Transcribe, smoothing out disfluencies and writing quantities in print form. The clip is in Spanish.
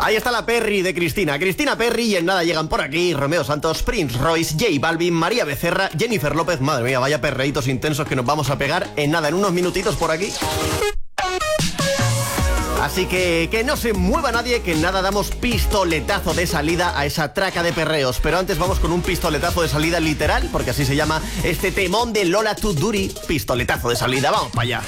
Ahí está la Perry de Cristina Perry, y en nada llegan por aquí Romeo Santos, Prince Royce, J Balvin, María Becerra, Jennifer López. Madre mía, vaya perreitos intensos que nos vamos a pegar en nada, en unos minutitos por aquí. Así que no se mueva nadie, que en nada damos pistoletazo de salida a esa traca de perreos. Pero antes vamos con un pistoletazo de salida literal, porque así se llama este temón de Lola Too Dirty. Pistoletazo de salida, vamos para allá.